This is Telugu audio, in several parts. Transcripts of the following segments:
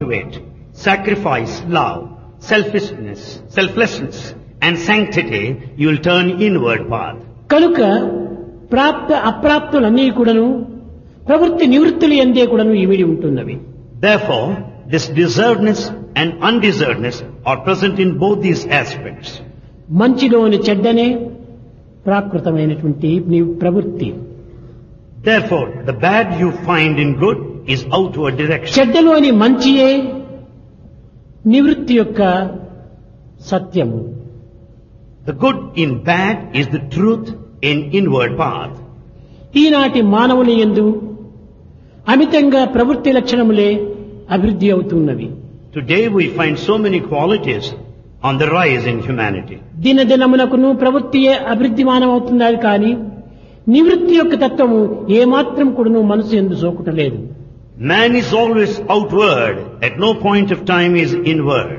cultivate sacrifice, love, selflessness and sanctity, you will turn inward path. కనుక ప్రాప్త అప్రాప్తులన్నీ కూడాను ప్రవృత్తి నివృత్తులు ఎందే కూడాను ఇమిడి ఉంటున్నవి. Therefore, this deservedness and undeservedness are present in both these aspects. మంచిలోని చెడ్డనే ప్రాకృతమైనటువంటి నీ ప్రవృత్తి. Therefore, the bad you find in good is outward direction. చెడ్డలోని మంచియే నివృత్తి యొక్క సత్యము. The good in bad is the truth in inward path. ఈనాటి మానవుని యందు అమితంగా ప్రవృత్తి లక్షణములే అభివృద్ధి అవుతున్నవి. Today we find so many qualities on the rise in humanity. దినదినమునకును ప్రవృత్తియే అభివృద్ధి మానమవుతున్నది కానీ నివృత్తి యొక్క తత్వము ఏమాత్రం కూడాను మనసు యందు సోకుటలేదు. Man is always outward, at no point of time is inward.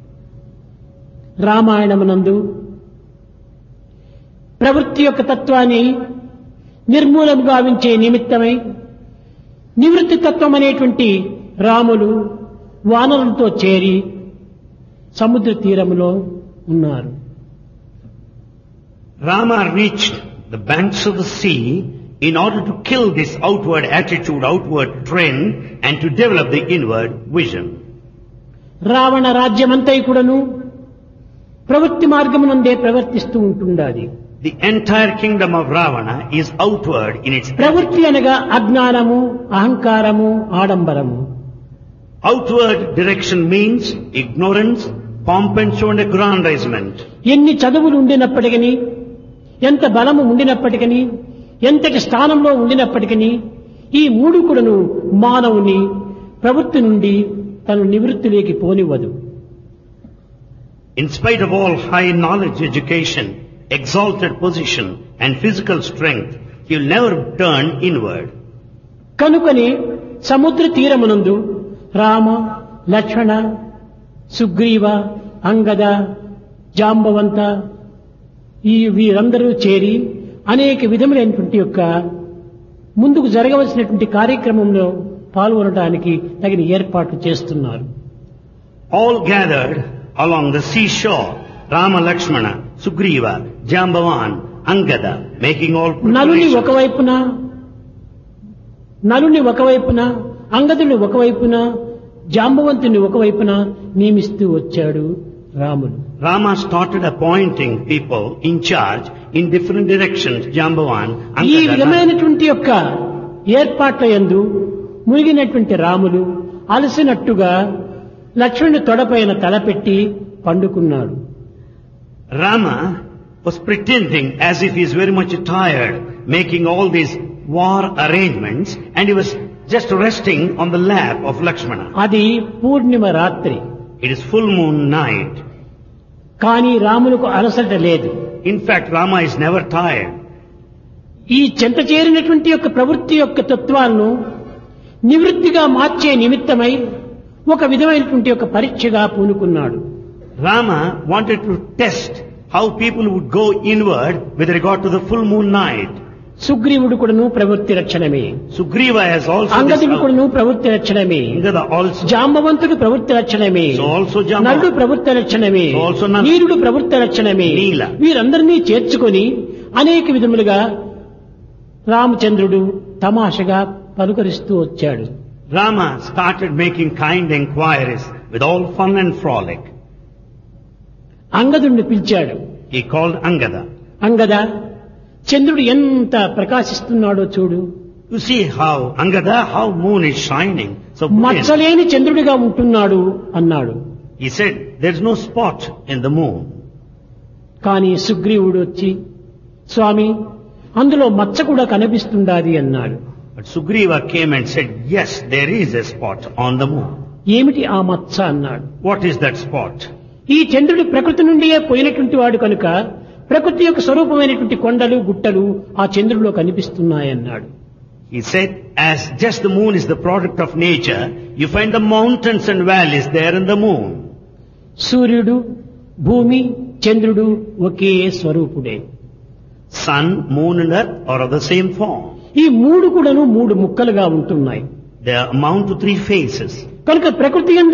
రామాయణమునందు ప్రవృత్తి యొక్క తత్వాన్ని నిర్మూలం గావించే నిమిత్తమై నివృత్తి తత్వం అనేటువంటి రాములు వానరులతో చేరి సముద్ర తీరములో ఉన్నారు. Rama reached the banks of the sea in order to kill this outward attitude, outward trend, and to develop the inward vision. Ravana రాజ్యమంతా కూడాను ప్రవృత్తి మార్గమునందే ప్రవర్తిస్తూ ఉంటుండాలి. The entire kingdom of Ravana is outward in its ప్రవృత్తి అనగా అజ్ఞానము, అహంకారము, ఆడంబరము. outward direction means ignorance, pomp and show and aggrandizement. ఎన్ని చదువులు ఉండినప్పటికీ, ఎంత బలము ఉండినప్పటికీ, ఎంతటి స్థానంలో ఉండినప్పటికీ ఈ మూడు కూడాను మానవుని ప్రవృత్తి నుండి తను నివృత్తిలోకి పోనివ్వదు. In spite of all high knowledge, education, exalted position and physical strength, he will never turn inward. కనుకనే సముద్ర తీరమునందు రామ, లక్ష్మణ, సుగ్రీవ, అంగద, జాంబవంత వీరందరూ చేరి అనేక విధములైనటువంటి యొక్క ముందుకు జరగవలసినటువంటి కార్యక్రమంలో పాల్గొనడానికి తగిన ఏర్పాట్లు చేస్తున్నారు. All gathered along the seashore, Rama, Lakshmana, Sugriva, Jambavan, Angada, making all నలుని preparations. ఒకవైపున అంగదుని ఒకవైపున జాంబవంతుని ఒకవైపున నియమిస్తూ వచ్చాడు రాముడు. Rama started appointing people in charge in different directions, Jambavan, ఈ Angada. విధమైనటువంటి యొక్క ఏర్పాట్ల యందు మునిగినటువంటి రాములు అలసినట్టుగా లక్ష్మణుని తొడపైన తలపెట్టి పండుకున్నాడు. Rama was pretending as if he is very much tired, making all these war arrangements, and he was just resting on the lap of Lakshmana. అది పూర్ణిమ రాత్రి. It is full moon night. కానీ రాములకు అలసట లేదు. In fact, Rama is never tired. ఈ చెంత చేరినటువంటి యొక్క ప్రవృత్తి యొక్క తత్వాలను నివృత్తిగా మార్చే నిమిత్తమై ఒక విధమైనటువంటి యొక్క పరీక్షగా పూనుకున్నాడు. Rama wanted to test how people would go inward with regard to the full moon night. సుగ్రీవుడు కూడాను ప్రవృత్తి రక్షణమే, Sugriva has also అంగదుడు this, కూడాను ప్రవృత్తి రక్షణమే, Angada also, జాంబవంతుడు ప్రవృత్తి రక్షణమే, so also Jamba, నలుడు ప్రవృత్తి రక్షణమే, So also Nal. నీరుడు ప్రవృత్తి రక్షణమే. నీల. వీరందరినీ చేర్చుకొని అనేక విధములుగా రామచంద్రుడు తమాషగా పలుకరిస్తూ వచ్చాడు. Rama started making kind enquiries with all fun and frolic. అంగదుడిని పిలిచాడు. He called Angada. అంగద, చంద్రుడు ఎంత ప్రకాశిస్తున్నాడో చూడు. You see how, Angada, how moon is shining. So brilliant. మచ్చలేని చంద్రుడిగా ఉంటున్నాడు అన్నాడు. He said, there's no spot in the moon. కానీ సుగ్రీవుడు వచ్చి, స్వామి అందులో మచ్చ కూడా కనిపిస్తుండాది అన్నాడు. But Sugriva came and said, yes, there is a spot on the moon. ఏమిటి ఆ మచ్చ అన్నాడు. What is that spot? ఈ చంద్రుడు ప్రకృతి నుండియే పోయినటువంటి వాడు కనుక ప్రకృతి యొక్క స్వరూపమైనటువంటి కొండలు గుట్టలు ఆ చంద్రుడిలో కనిపిస్తున్నాయన్నాడు. He said, as just the moon is the product of nature, you find the mountains and valleys there in the moon. సూర్యుడు, భూమి, చంద్రుడు ఒకే స్వరూపుడే. Sun, moon and earth are of the same form. ఈ మూడు కూడాను మూడు ముక్కలుగా ఉంటున్నాయి. They amount to three phases. కనుక ప్రకృతి యందు